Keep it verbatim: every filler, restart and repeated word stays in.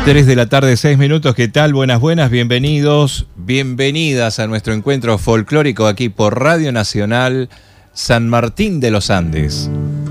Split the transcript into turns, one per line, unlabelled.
tres de la tarde, seis minutos. ¿Qué tal? Buenas, buenas. Bienvenidos, bienvenidas a nuestro encuentro folclórico aquí por Radio Nacional San Martín de los Andes.